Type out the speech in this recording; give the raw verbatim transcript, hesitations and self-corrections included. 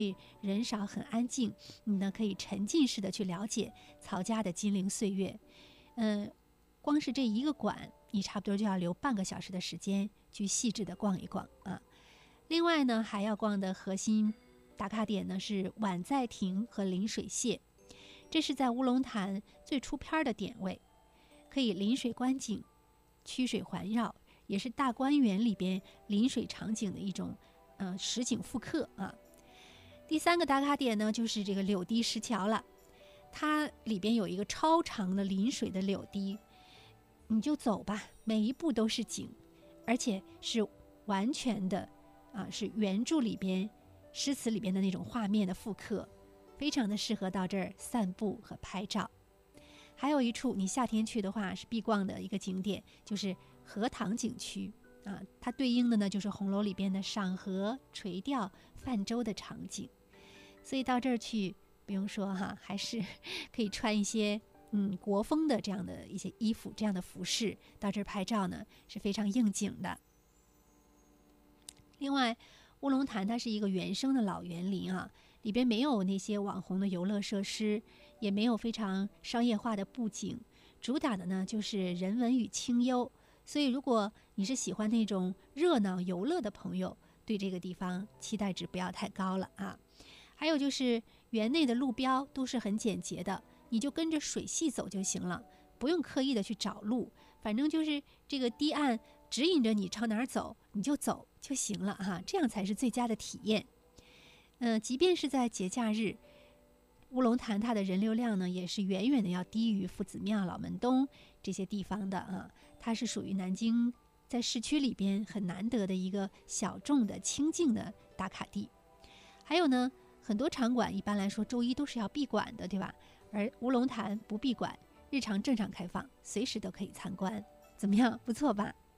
人少很安静，你呢可以沉浸式的去了解曹家的金陵岁月。嗯，光是这一个馆，你差不多就要留半个小时的时间去细致的逛一逛啊。另外呢，还要逛的核心打卡点呢是宛在亭和临水榭，这是在乌龙潭最出片的点位，可以临水观景，曲水环绕，也是大观园里边临水场景的一种呃实景复刻啊。第三个打卡点呢，就是这个柳堤石桥了，它里边有一个超长的临水的柳堤，你就走吧，每一步都是景，而且是完全的啊，是原著里边诗词里边的那种画面的复刻，非常的适合到这儿散步和拍照。还有一处你夏天去的话是必逛的一个景点，就是荷塘景区啊，它对应的呢就是红楼里边的赏荷、垂钓、泛舟的场景。所以到这儿去，不用说哈，还是可以穿一些嗯国风的这样的一些衣服，这样的服饰，到这儿拍照呢是非常应景的。另外，乌龙潭它是一个原生的老园林啊，里边没有那些网红的游乐设施，也没有非常商业化的布景，主打的呢就是人文与清幽。所以，如果你是喜欢那种热闹游乐的朋友，对这个地方期待值不要太高了啊。还有就是园内的路标都是很简洁的，你就跟着水系走就行了，不用刻意的去找路，反正就是这个堤岸指引着你朝哪儿走，你就走就行了哈，这样才是最佳的体验。嗯、呃，即便是在节假日，乌龙潭它的人流量呢也是远远的要低于夫子庙、老门东这些地方的啊，它是属于南京在市区里边很难得的一个小众的清静的打卡地。还有呢，很多场馆一般来说周一都是要闭馆的，对吧？而乌龙潭不闭馆，日常正常开放，随时都可以参观。怎么样？不错吧？